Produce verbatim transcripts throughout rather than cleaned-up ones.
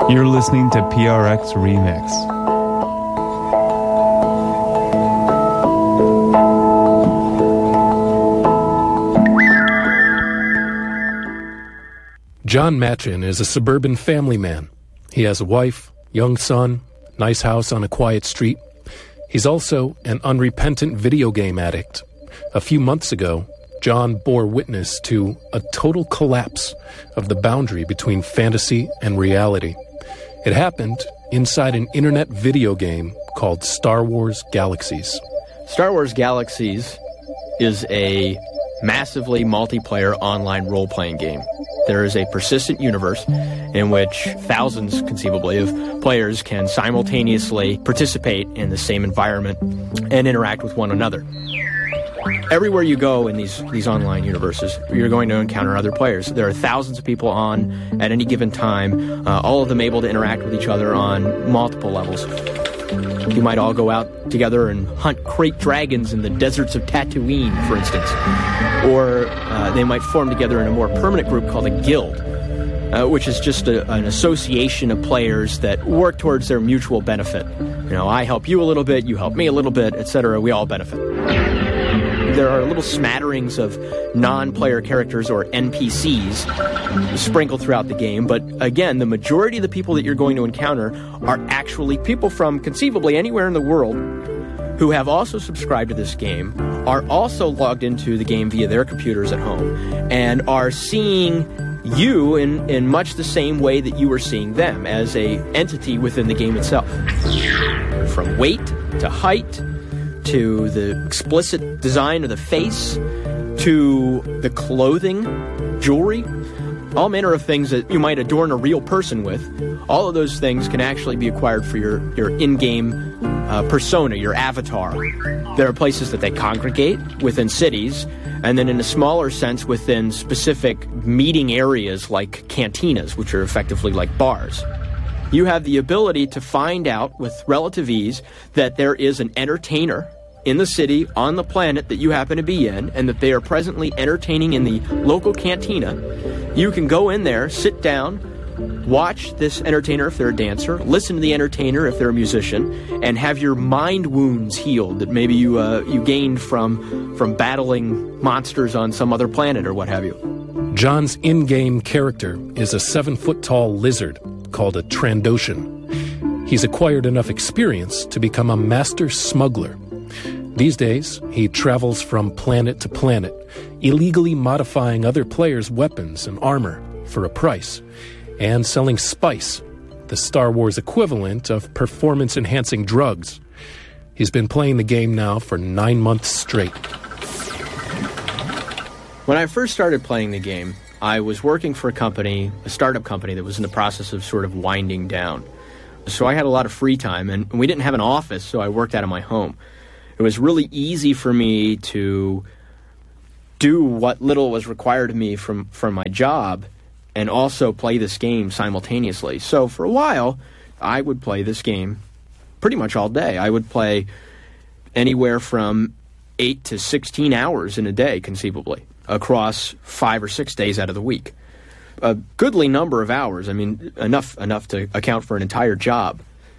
You're listening to P R X Remix. John Matchin is a suburban family man. He has a wife, young son, nice house on a quiet street. He's also an unrepentant video game addict. A few months ago, John bore witness to a total collapse of the boundary between fantasy and reality. It happened inside an internet video game called Star Wars Galaxies. Star Wars Galaxies is a massively multiplayer online role-playing game. There is a persistent universe in which thousands, conceivably, of players can simultaneously participate in the same environment and interact with one another. Everywhere you go in these, these online universes, you're going to encounter other players. There are thousands of people on at any given time, uh, all of them able to interact with each other on multiple levels. You might all go out together and hunt crate dragons in the deserts of Tatooine, for instance. Or uh, they might form together in a more permanent group called a guild, uh, which is just a, an association of players that work towards their mutual benefit. You know, I help you a little bit, you help me a little bit, et cetera. We all benefit. There are little smatterings of non-player characters, or N P Cs, sprinkled throughout the game, but again, the majority of the people that you're going to encounter are actually people from conceivably anywhere in the world who have also subscribed to this game, are also logged into the game via their computers at home, and are seeing you in, in much the same way that you are seeing them, as a entity within the game itself. From weight to height, to the explicit design of the face, to the clothing, jewelry, all manner of things that you might adorn a real person with. All of those things can actually be acquired for your, your in-game uh, persona, your avatar. There are places that they congregate within cities, and then in a smaller sense within specific meeting areas like cantinas, which are effectively like bars. You have the ability to find out with relative ease that there is an entertainer in the city, on the planet that you happen to be in, and that they are presently entertaining in the local cantina. You can go in there, sit down, watch this entertainer if they're a dancer, listen to the entertainer if they're a musician, and have your mind wounds healed that maybe you uh, you gained from from battling monsters on some other planet or what have you. John's in-game character is a seven-foot-tall lizard called a Trandoshan. He's acquired enough experience to become a master smuggler. These days, he travels from planet to planet, illegally modifying other players' weapons and armor for a price, and selling spice, the Star Wars equivalent of performance-enhancing drugs. He's been playing the game now for nine months straight. When I first started playing the game, I was working for a company, a startup company that was in the process of sort of winding down. So I had a lot of free time, and we didn't have an office, so I worked out of my home. It was really easy for me to do what little was required of me from, from my job and also play this game simultaneously. So for a while, I would play this game pretty much all day. I would play anywhere from eight to sixteen hours in a day, conceivably, across five or six days out of the week. A goodly number of hours. I mean, enough enough to account for an entire job.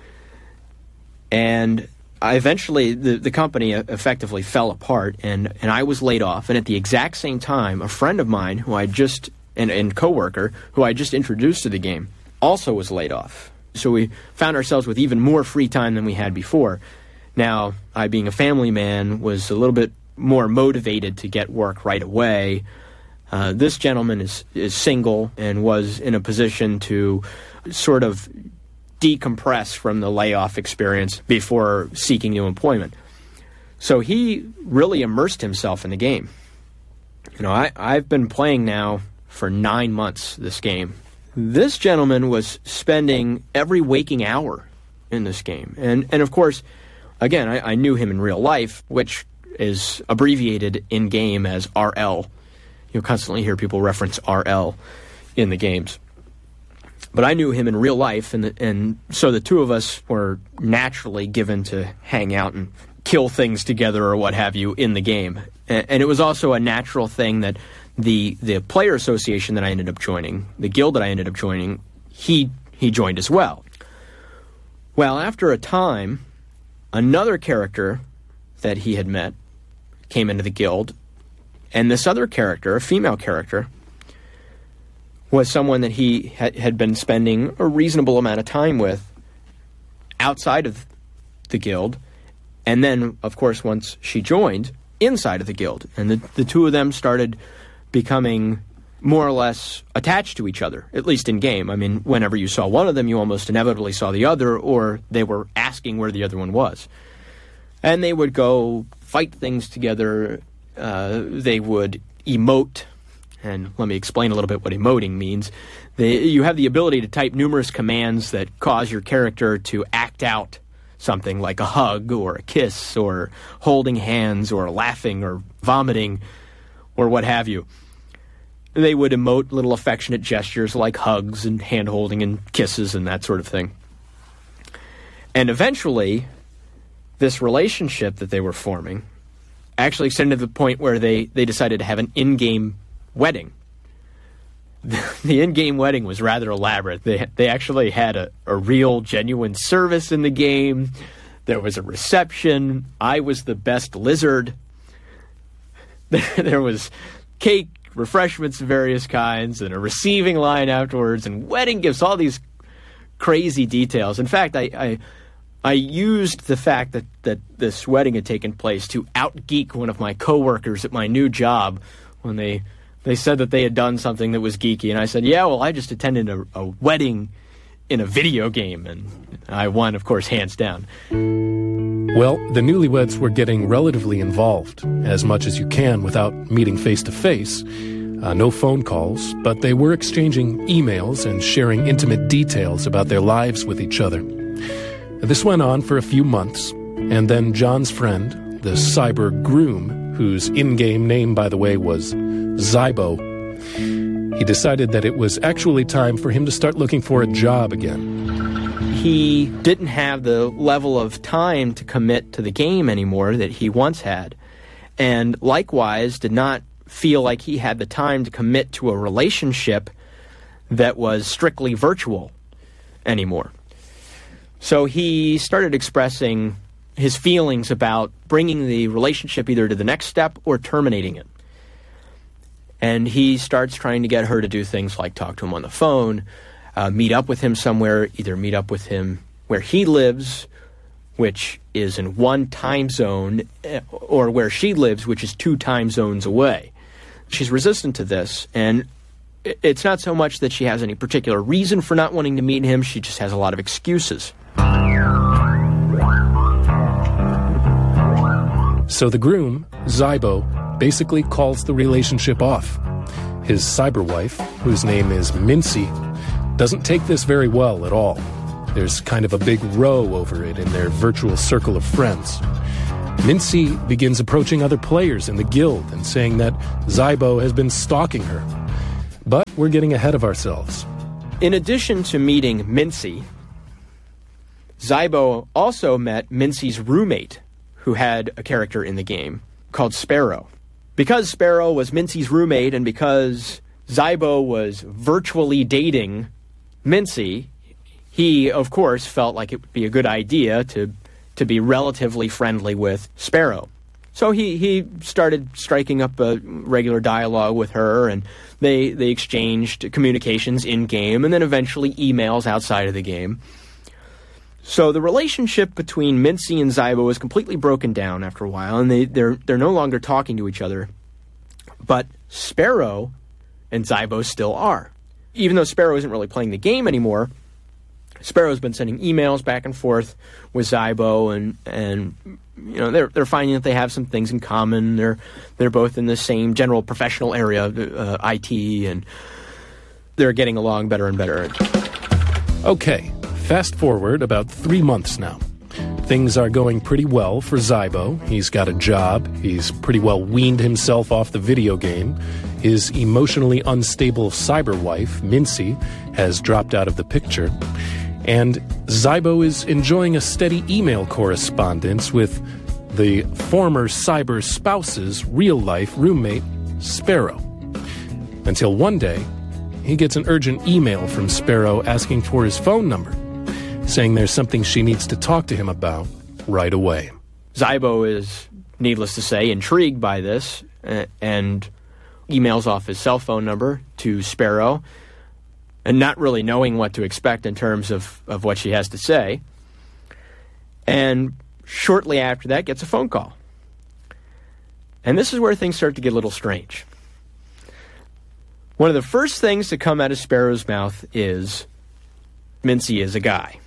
And I eventually, the, the company effectively fell apart, and, and I was laid off. And at the exact same time, a friend of mine, who I just, and, and coworker, who I just introduced to the game, also was laid off. So we found ourselves with even more free time than we had before. Now, I, being a family man, was a little bit more motivated to get work right away. Uh, this gentleman is, is single and was in a position to sort of decompress from the layoff experience before seeking new employment. So he really immersed himself in the game. You know, I, I've been playing now for nine months, this game. This gentleman was spending every waking hour in this game. And, and of course, again, I, I knew him in real life, which is abbreviated in-game as R L. You'll constantly hear people reference R L in the games. But I knew him in real life, and and so the two of us were naturally given to hang out and kill things together or what have you in the game. And, and it was also a natural thing that the the player association that I ended up joining, the guild that I ended up joining, he he joined as well. Well, after a time, another character that he had met came into the guild, and this other character, a female character, was someone that he had, had been spending a reasonable amount of time with outside of the guild, and then, of course, once she joined, inside of the guild. And the, the two of them started becoming more or less attached to each other, at least in game. I mean, whenever you saw one of them, you almost inevitably saw the other, or they were asking where the other one was. And they would go fight things together. Uh, they would emote. And let me explain a little bit what emoting means. They, you have the ability to type numerous commands that cause your character to act out something like a hug or a kiss or holding hands or laughing or vomiting or what have you. They would emote little affectionate gestures like hugs and hand-holding and kisses and that sort of thing. And eventually, this relationship that they were forming actually extended to the point where they, they decided to have an in-game wedding. The in-game wedding was rather elaborate. They they actually had a, a real, genuine service in the game. There was a reception. I was the best lizard. There was cake, refreshments of various kinds, and a receiving line afterwards, and wedding gifts, all these crazy details. In fact, I I, I used the fact that, that this wedding had taken place to out-geek one of my coworkers at my new job when they... They said that they had done something that was geeky, and I said, yeah, well, I just attended a, a wedding in a video game, and I won, of course, hands down. Well, the newlyweds were getting relatively involved, as much as you can without meeting face-to-face. Uh, no phone calls, but they were exchanging emails and sharing intimate details about their lives with each other. This went on for a few months, and then John's friend, the cyber groom, whose in-game name, by the way, was Zybo, he decided that it was actually time for him to start looking for a job again. He didn't have the level of time to commit to the game anymore that he once had, and likewise did not feel like he had the time to commit to a relationship that was strictly virtual anymore. So he started expressing his feelings about bringing the relationship either to the next step or terminating it. And he starts trying to get her to do things like talk to him on the phone, uh, meet up with him somewhere, either meet up with him where he lives, which is in one time zone, or where she lives, which is two time zones away. She's resistant to this, and it's not so much that she has any particular reason for not wanting to meet him, she just has a lot of excuses. So the groom, Zybo, basically calls the relationship off. His cyber wife, whose name is Mincy, doesn't take this very well at all. There's kind of a big row over it in their virtual circle of friends. Mincy begins approaching other players in the guild and saying that Zybo has been stalking her. But we're getting ahead of ourselves. In addition to meeting Mincy, Zybo also met Mincy's roommate, who had a character in the game called Sparrow. Because Sparrow was Mincy's roommate and because Zybo was virtually dating Mincy, he, of course, felt like it would be a good idea to to be relatively friendly with Sparrow. So he, he started striking up a regular dialogue with her, and they, they exchanged communications in-game and then eventually emails outside of the game. So the relationship between Mincy and Zybo is completely broken down after a while, and they, they're they're no longer talking to each other. But Sparrow and Zybo still are. Even though Sparrow isn't really playing the game anymore, Sparrow's been sending emails back and forth with Zybo, and and you know they're they're finding that they have some things in common. They're they're both in the same general professional area, uh, I T, and they're getting along better and better. Okay. Fast forward about three months now. Things are going pretty well for Zybo. He's got a job. He's pretty well weaned himself off the video game. His emotionally unstable cyber wife, Mincy, has dropped out of the picture. And Zybo is enjoying a steady email correspondence with the former cyber spouse's real-life roommate, Sparrow. Until one day, he gets an urgent email from Sparrow asking for his phone number, saying there's something she needs to talk to him about right away. Zybo is, needless to say, intrigued by this uh, and emails off his cell phone number to Sparrow, and not really knowing what to expect in terms of, of what she has to say. And shortly after that, gets a phone call. And this is where things start to get a little strange. One of the first things to come out of Sparrow's mouth is, Mincy is a guy.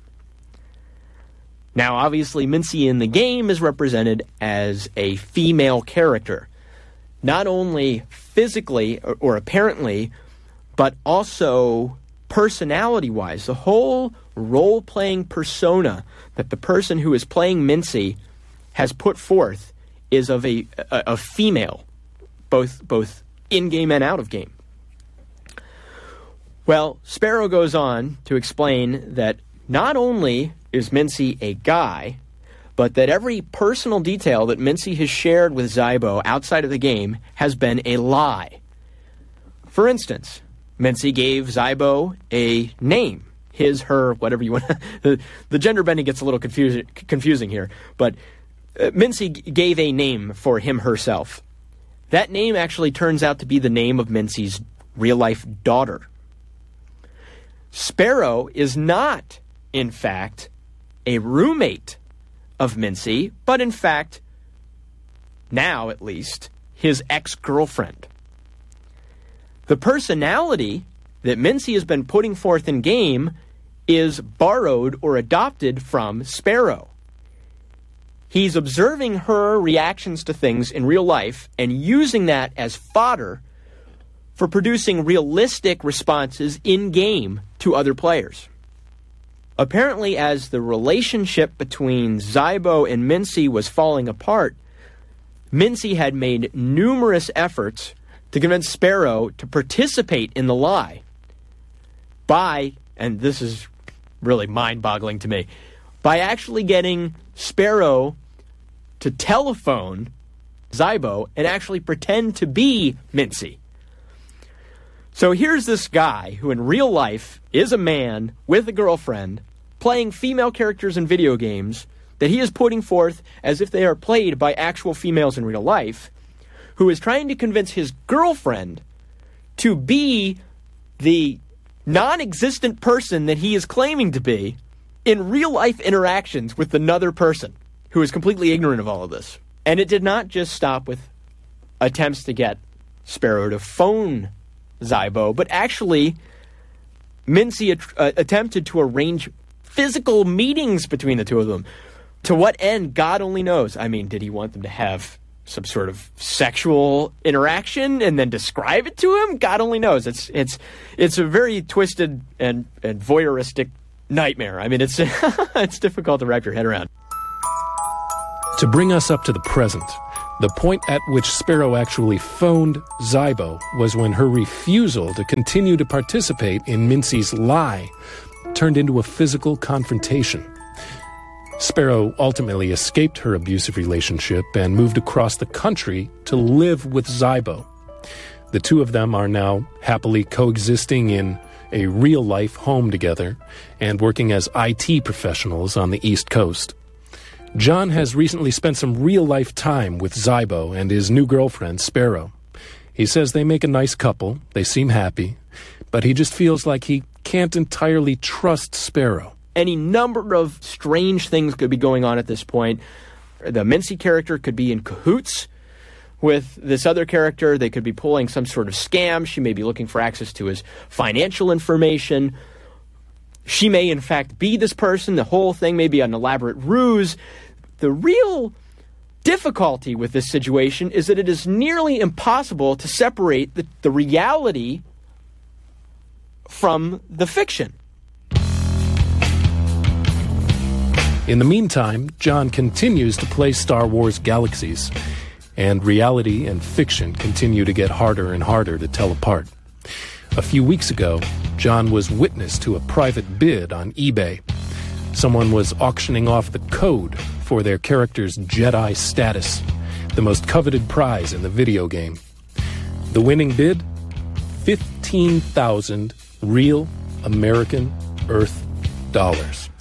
Now, obviously, Mincy in the game is represented as a female character, not only physically or, or apparently, but also personality-wise. The whole role-playing persona that the person who is playing Mincy has put forth is of a, a, a female, both both in-game and out-of-game. Well, Sparrow goes on to explain that not only is Mincy a guy, but that every personal detail that Mincy has shared with Zybo outside of the game has been a lie. For instance, Mincy gave Zybo a name. His, her, whatever you want. the, the gender bending gets a little confusing, confusing here. But uh, Mincy g- gave a name for him herself. That name actually turns out to be the name of Mincy's real-life daughter. Sparrow is not, in fact, a roommate of Mincy, but in fact, now at least, his ex-girlfriend. The personality that Mincy has been putting forth in game is borrowed or adopted from Sparrow. He's observing her reactions to things in real life and using that as fodder for producing realistic responses in-game to other players. Apparently, as the relationship between Zybo and Mincy was falling apart, Mincy had made numerous efforts to convince Sparrow to participate in the lie by, and this is really mind-boggling to me, by actually getting Sparrow to telephone Zybo and actually pretend to be Mincy. So here's this guy who in real life is a man with a girlfriend playing female characters in video games that he is putting forth as if they are played by actual females in real life, who is trying to convince his girlfriend to be the non-existent person that he is claiming to be in real-life interactions with another person who is completely ignorant of all of this. And it did not just stop with attempts to get Sparrow to phone Zybo, but actually Mincy at- uh, attempted to arrange physical meetings between the two of them. To what end, God only knows. I mean, did he want them to have some sort of sexual interaction and then describe it to him? God only knows. It's it's it's a very twisted and, and voyeuristic nightmare. I mean, it's it's difficult to wrap your head around. To bring us up to the present, the point at which Sparrow actually phoned Zybo was when her refusal to continue to participate in Mincy's lie turned into a physical confrontation. Sparrow ultimately escaped her abusive relationship and moved across the country to live with Zybo. The two of them are now happily coexisting in a real-life home together and working as I T professionals on the East Coast. John has recently spent some real-life time with Zybo and his new girlfriend, Sparrow. He says they make a nice couple, they seem happy, but he just feels like he can't entirely trust Sparrow. Any number of strange things could be going on at this point. The Mincy character could be in cahoots with this other character. They could be pulling some sort of scam. She may be looking for access to his financial information. She may, in fact, be this person. The whole thing may be an elaborate ruse. The real difficulty with this situation is that it is nearly impossible to separate the, the reality from the fiction. In the meantime, John continues to play Star Wars Galaxies, and reality and fiction continue to get harder and harder to tell apart. A few weeks ago, John was witness to a private bid on eBay. Someone was auctioning off the code for their character's Jedi status, the most coveted prize in the video game. The winning bid? fifteen fifteen thousand real American Earth dollars.